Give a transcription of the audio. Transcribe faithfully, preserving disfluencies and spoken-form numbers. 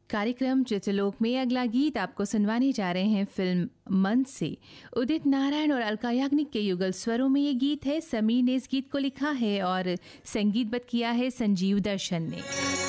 कार्यक्रम चित्रलोक में अगला गीत आपको सुनवाने जा रहे हैं फिल्म मन से। उदित नारायण और अलका याग्निक के युगल स्वरों में ये गीत है। समीर ने इस गीत को लिखा है और संगीतबद्ध किया है संजीव दर्शन ने।